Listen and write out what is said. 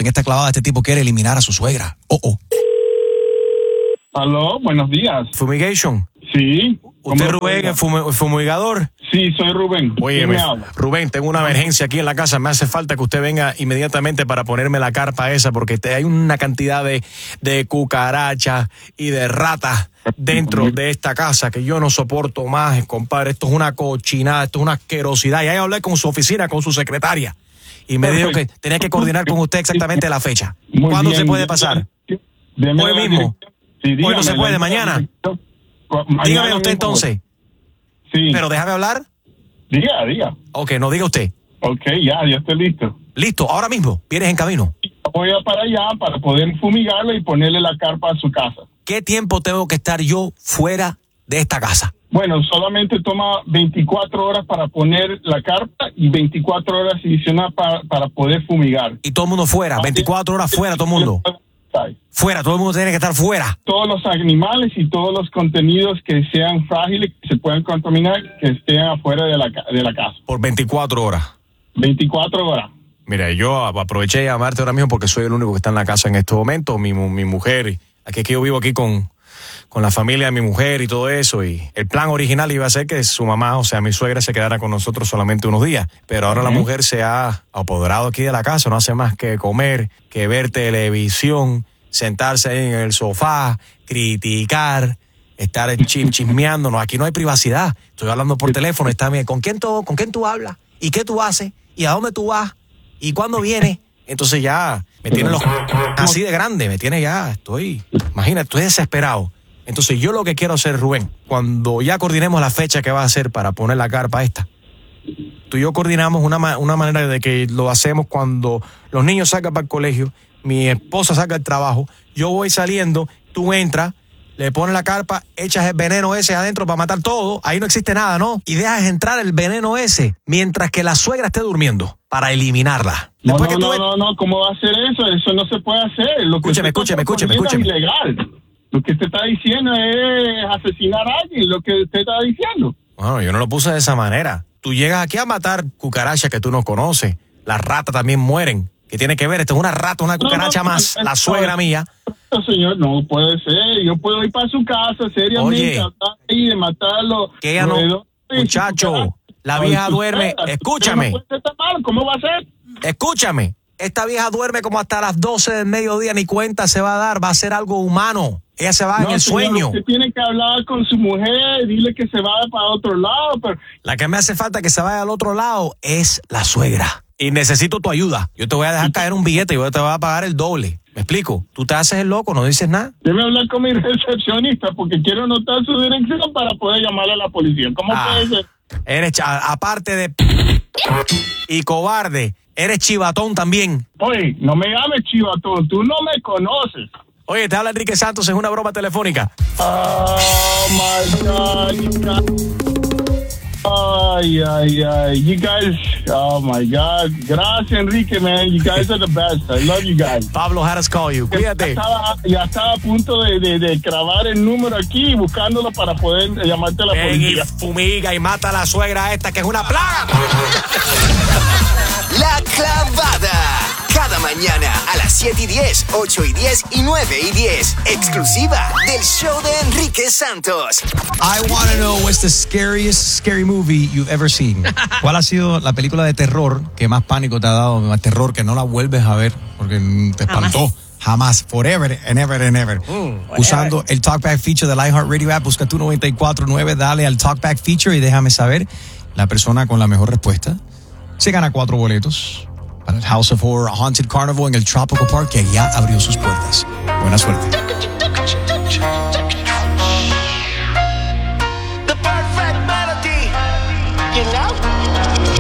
En esta clavada este tipo quiere eliminar a su suegra. Aló, buenos días. Fumigation. Sí. ¿Usted es Rubén, el fumigador? Sí, soy Rubén. Oye, Rubén, tengo una emergencia aquí en la casa. Me hace falta que usted venga inmediatamente para ponerme la carpa esa, porque hay una cantidad de cucarachas y de ratas dentro de esta casa que yo no soporto más, compadre. Esto es una cochinada, esto es una asquerosidad. Y ahí hablé con su oficina, con su secretaria, y me dijo que tenía que coordinar con usted exactamente la fecha. ¿Cuándo se puede pasar? Hoy mismo. Sí, hoy no se puede, mañana. Dígame usted entonces. Sí. Pero déjame hablar. Diga. Ok, no diga usted. Ok, ya estoy listo. Listo, ahora mismo, vienes en camino. Voy a para allá para poder fumigarle y ponerle la carpa a su casa. ¿Qué tiempo tengo que estar yo fuera de esta casa? Bueno, solamente toma 24 horas para poner la carpa y 24 horas adicional para poder fumigar. Y todo el mundo fuera, 24 horas fuera, todo el mundo. Fuera, todo el mundo tiene que estar fuera. Todos los animales y todos los contenidos que sean frágiles, que se puedan contaminar, que estén afuera de la casa. Por 24 horas. 24 horas. Mira, yo aproveché de llamarte ahora mismo porque soy el único que está en la casa en este momento. Mi mujer, aquí es que yo vivo aquí con la familia de mi mujer y todo eso. Y el plan original iba a ser que su mamá, o sea, mi suegra, se quedara con nosotros solamente unos días. Pero ahora la mujer se ha apoderado aquí de la casa, no hace más que comer, que ver televisión, sentarse ahí en el sofá, criticar, estar chismeándonos. Aquí no hay privacidad. Estoy hablando por teléfono, está bien. ¿Con quién tú hablas? ¿Y qué tú haces? ¿Y a dónde tú vas? ¿Y cuándo vienes? Entonces ya me tiene así de grande, me tiene ya, imagínate, estoy desesperado. Entonces yo lo que quiero hacer, Rubén, cuando ya coordinemos la fecha que va a hacer para poner la carpa esta, tú y yo coordinamos una manera de que lo hacemos cuando los niños salgan para el colegio, mi esposa saca el trabajo, yo voy saliendo, tú entras, le pones la carpa, echas el veneno ese adentro para matar todo, ahí no existe nada, ¿no? Y dejas entrar el veneno ese mientras que la suegra esté durmiendo para eliminarla. No, ¿cómo va a hacer eso? Eso no se puede hacer. Escúcheme. Es ilegal. Lo que usted está diciendo es asesinar a alguien, lo que usted está diciendo. Bueno, yo no lo puse de esa manera. Tú llegas aquí a matar cucarachas que tú no conoces. Las ratas también mueren. ¿Qué tiene que ver? Esto es una rata, una cucaracha más, la suegra mía. No, señor, no puede ser. Yo puedo ir para su casa seriamente, tratar ahí de matarlo. Que ella no, muchacho, la vieja duerme. Escúchame. ¿Cómo va a ser? Escúchame. Esta vieja duerme como hasta las 12 del mediodía, ni cuenta se va a dar, va a ser algo humano. Ella se va en el sueño. Usted tiene que hablar con su mujer, dile que se vaya para otro lado. Pero... La que me hace falta que se vaya al otro lado es la suegra. Y necesito tu ayuda. Yo te voy a dejar caer un billete y yo te voy a pagar el doble. ¿Me explico? Tú te haces el loco, no dices nada. Debe hablar con mi recepcionista porque quiero anotar su dirección para poder llamarle a la policía. ¿Cómo puede ser? Eres, aparte de y cobarde, eres chivatón también. Oye, no me llames chivatón, tú no me conoces. Oye, te habla Enrique Santos en una broma telefónica. Oh my God. Ay, you guys, oh my God. Gracias, Enrique, man. You guys are the best. I love you guys. Pablo had us call you. Cuídate. Ya estaba a punto de grabar el número aquí, buscándolo para poder llamarte a la policía. Y fumiga y mata a la suegra esta, que es una plaga. La Clavada. Cada mañana a las 7:10, 8:10 y 9:10. Exclusiva del show de Enrique Santos. I want to know what's the scary movie you've ever seen. ¿Cuál ha sido la película de terror que más pánico te ha dado, más terror que no la vuelves a ver porque te espantó? Jamás, forever and ever and ever. Usando el Talkback Feature del iHeartRadio app, busca tu 94.9, dale al Talkback Feature y déjame saber la persona con la mejor respuesta. Se gana 4 boletos para el House of Horror Haunted Carnival en el Tropical Park, que ya abrió sus puertas. Buena suerte.